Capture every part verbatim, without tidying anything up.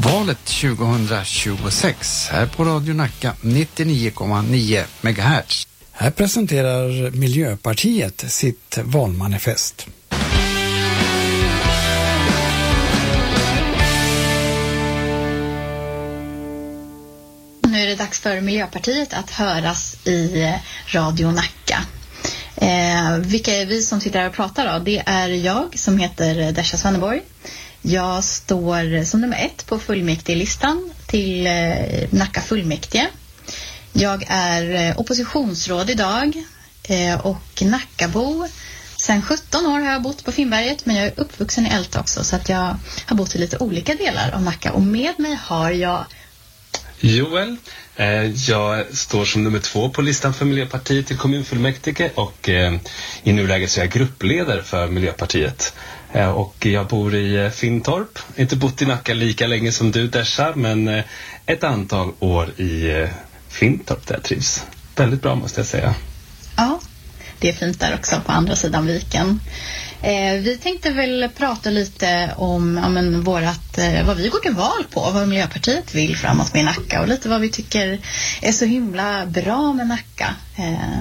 Valet tjugohundratjugosex här på Radio Nacka nittionio komma nio megahertz. Här presenterar Miljöpartiet sitt valmanifest. Nu är det dags för Miljöpartiet att höras i Radio Nacka. Eh, vilka är vi som sitter här och pratar då? Det är jag som heter Desha Svanneborg. Jag står som nummer ett på fullmäktigelistan till eh, Nacka fullmäktige. Jag är eh, oppositionsråd idag eh, och Nackabo. Sen sjutton år har jag bott på Finnberget, men jag är uppvuxen i Älta också, så att jag har bott i lite olika delar av Nacka. Och med mig har jag Joel. Eh, jag står som nummer två på listan för Miljöpartiet till kommunfullmäktige och eh, i nuläget så är jag gruppledare för Miljöpartiet. Eh, och jag bor i eh, Finntorp. Inte bott i Nacka lika länge som du, Desha, men eh, ett antal år i eh, Finntorp där jag trivs. Väldigt bra, måste jag säga. Ja, det är fint där också på andra sidan viken. Eh, vi tänkte väl prata lite om ja, men vårat, eh, vad vi går till val på, vad Miljöpartiet vill framåt med Nacka och lite vad vi tycker är så himla bra med Nacka. Eh,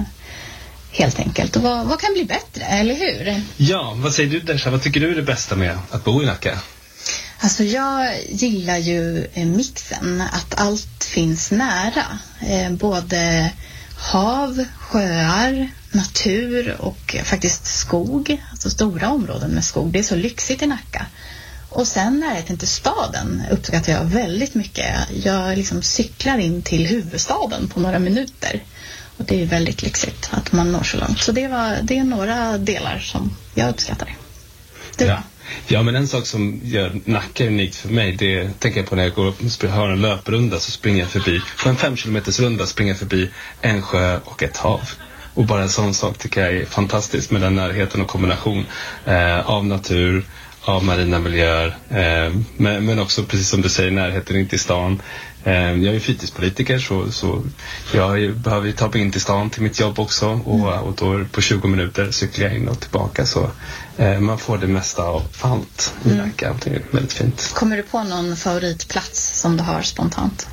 helt enkelt. Och vad, vad kan bli bättre, eller hur? Ja, vad säger du, Desha? Vad tycker du är det bästa med att bo i Nacka? Alltså jag gillar ju eh, mixen, att allt finns nära. Eh, både hav, sjöar, natur och faktiskt skog, alltså stora områden med skog. Det är så lyxigt i Nacka. Och sen närheten till staden uppskattar jag väldigt mycket. Jag liksom cyklar in till huvudstaden på några minuter. Och det är väldigt lyxigt att man når så långt. Så det, var, det är några delar som jag uppskattar. Du ja. Ja, men en sak som gör Nacka unikt för mig, det tänker jag på när jag går upp och har en löprunda, så springer jag förbi, på en fem kilometers runda springer jag förbi en sjö och ett hav. Och bara en sån sak tycker jag är fantastiskt med den närheten och kombination eh, av natur, av marina miljöer, eh, men, men också precis som du säger, närheten in till stan. Eh, jag är fritidspolitiker, så, så jag behöver ta mig in till stan till mitt jobb också, och, och då på tjugo minuter cyklar jag in och tillbaka, så eh, man får det mesta av allt i Nacka. Det är väldigt fint. Kommer du på någon favoritplats som du har spontant?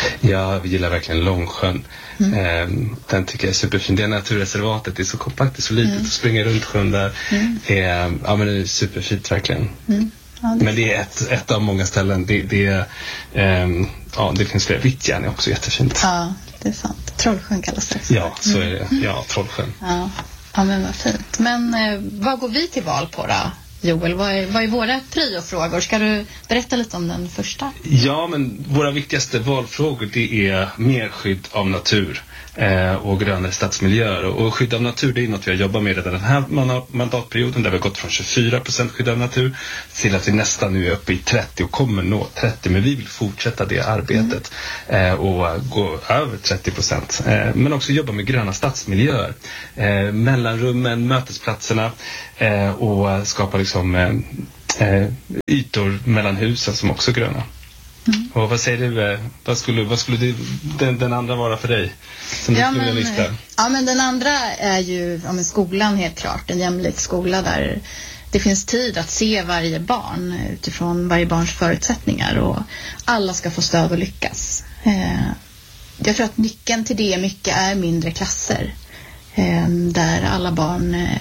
Jag gillar verkligen Långsjön. Mm. Eh, den tycker jag är superfin. Det är naturreservatet, det är så kompakt, det är så litet mm. att springa runt sjön där. Mm. Eh, ja, men det är superfint verkligen. Mm. Ja, det men det är ett, ett av många ställen. Det, det, är, eh, ja, det finns fler. Vittjärn är också jättefint. Ja, det är sant. Trollsjön kallas det också. Ja, så är det. Ja, Trollsjön. Ja, ja men vad fint. Men eh, vad går vi till val på då? Joel, vad är, vad är våra priofrågor? Ska du berätta lite om den första? Ja, men våra viktigaste valfrågor, det är mer skydd av natur eh, och grönare stadsmiljöer. Och skydd av natur, det är något vi har jobbat med redan den här mandatperioden, där vi har gått från tjugofyra procent skydd av natur till att vi nästan nu är uppe i trettio och kommer nå trettio. Men vi vill fortsätta det arbetet mm. eh, och gå över trettio procent. Eh, men också jobba med gröna stadsmiljöer. Eh, mellanrummen, mötesplatserna eh, och skapa liksom Som eh, ytor mellan husen som också är gröna. Mm. Och vad säger du? Eh, vad skulle, vad skulle du, den, den andra vara för dig? Som ja, du skulle men, lista? Ja, men den andra är ju ja, men skolan, helt klart. En jämlik skola där det finns tid att se varje barn utifrån varje barns förutsättningar, och alla ska få stöd och lyckas. Eh, jag tror att nyckeln till det mycket är mindre klasser. Eh, där alla barn eh,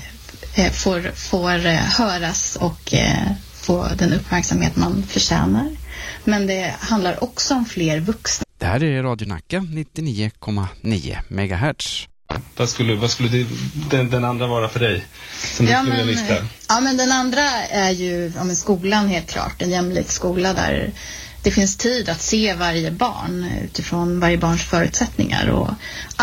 Får, får höras och eh, få den uppmärksamhet man förtjänar. Men det handlar också om fler vuxna. Det här är Radio Nacka nittionio komma nio megahertz. Vad skulle, vad skulle det, den, den andra vara för dig? Som du ja, skulle men, lista? ja, men den andra är ju ja, men skolan, helt klart. En jämlik skola där det finns tid att se varje barn utifrån varje barns förutsättningar, och